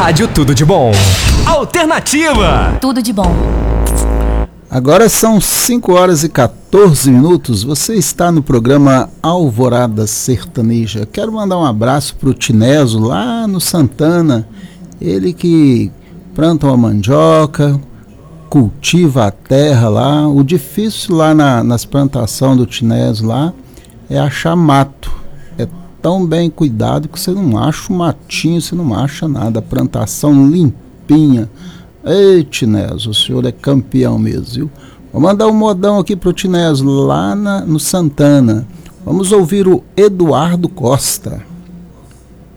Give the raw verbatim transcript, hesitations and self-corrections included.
Rádio Tudo de Bom. Alternativa. Tudo de bom. Agora são cinco horas e quatorze minutos. Você está no programa Alvorada Sertaneja. Quero mandar um abraço para o Tineso lá no Santana. Ele que planta uma mandioca, cultiva a terra lá. O difícil lá na, nas plantações do Tineso lá é achar mato. É tão bem cuidado que você não acha o matinho, você não acha nada. A plantação limpinha. Ei, Tineso, o senhor é campeão mesmo, viu? Vou mandar um modão aqui pro Tineso, lá na, no Santana. Vamos ouvir o Eduardo Costa.